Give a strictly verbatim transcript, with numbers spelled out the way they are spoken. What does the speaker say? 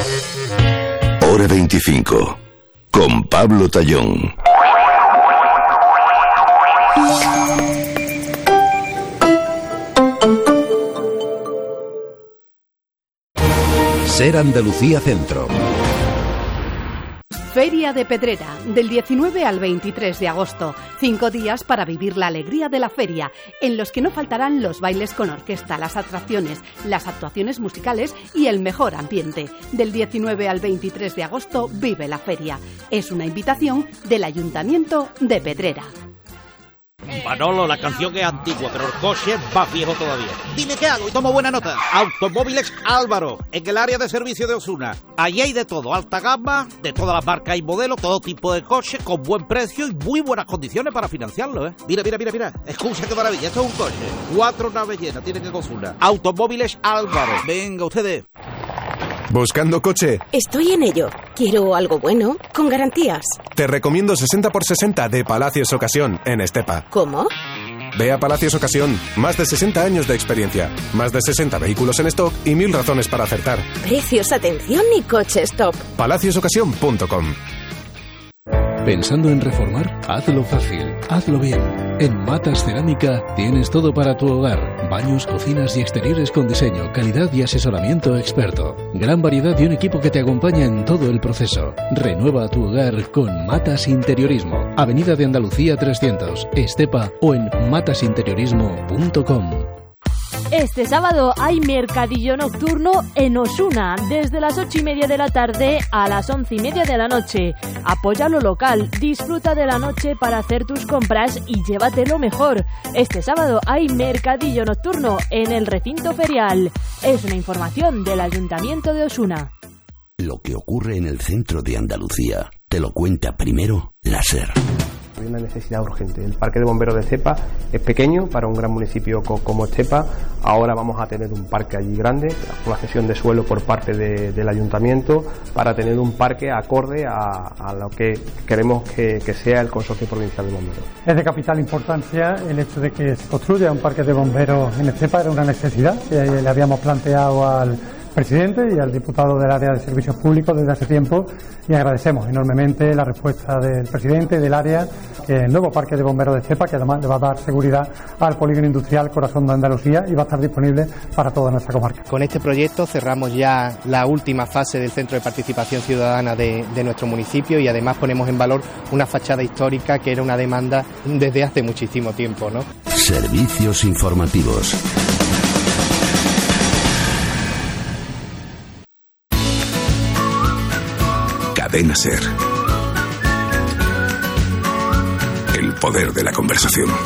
Hora veinticinco, con Pablo Tallón. Ser Andalucía Centro. Feria de Pedrera, del diecinueve al veintitrés de agosto. Cinco días para vivir la alegría de la feria, en los que no faltarán los bailes con orquesta, las atracciones, las actuaciones musicales y el mejor ambiente. Del diecinueve al veintitrés de agosto vive la feria. Es una invitación del Ayuntamiento de Pedrera. Manolo, la canción es antigua, pero el coche va viejo todavía. Dime qué hago y tomo buena nota. Automóviles Álvaro, en el área de servicio de Osuna. Allí hay de todo, alta gama, de todas las marcas y modelos, todo tipo de coches, con buen precio y muy buenas condiciones para financiarlo, ¿eh? Mira, mira, mira, mira. Escucha qué maravilla, esto es un coche. Cuatro naves llenas, tienen que Osuna. Automóviles Álvaro. Venga, ustedes. ¿Buscando coche? Estoy en ello. Quiero algo bueno, con garantías. Te recomiendo sesenta por sesenta de Palacios Ocasión, en Estepa. ¿Cómo? Ve a Palacios Ocasión. Más de sesenta años de experiencia. Más de sesenta vehículos en stock y mil razones para acertar. Precios, atención y coches top. palacios ocasión punto com. ¿Pensando en reformar? Hazlo fácil, hazlo bien. En Matas Cerámica tienes todo para tu hogar. Baños, cocinas y exteriores con diseño, calidad y asesoramiento experto. Gran variedad y un equipo que te acompaña en todo el proceso. Renueva tu hogar con Matas Interiorismo. Avenida de Andalucía trescientos, Estepa o en matas interiorismo punto com. Este sábado hay mercadillo nocturno en Osuna, desde las ocho y media de la tarde a las once y media de la noche. Apoya lo local, disfruta de la noche para hacer tus compras y llévatelo mejor. Este sábado hay mercadillo nocturno en el recinto ferial. Es una información del Ayuntamiento de Osuna. Lo que ocurre en el centro de Andalucía te lo cuenta primero la SER. Hay una necesidad urgente. El parque de bomberos de Estepa es pequeño para un gran municipio como Estepa. Ahora vamos a tener un parque allí grande, una cesión de suelo por parte de, del ayuntamiento para tener un parque acorde a, a lo que queremos que, que sea el Consorcio Provincial de Bomberos. Es de capital importancia el hecho de que se construya un parque de bomberos en Estepa. Era una necesidad que le habíamos planteado al presidente y al diputado del área de servicios públicos desde hace tiempo, y agradecemos enormemente la respuesta del presidente y del área, que el nuevo parque de bomberos de Estepa, que además le va a dar seguridad al polígono industrial Corazón de Andalucía y va a estar disponible para toda nuestra comarca. Con este proyecto cerramos ya la última fase del Centro de Participación Ciudadana de, de nuestro municipio, y además ponemos en valor una fachada histórica que era una demanda desde hace muchísimo tiempo, ¿no? Servicios informativos. Cadena SER. El poder de la conversación.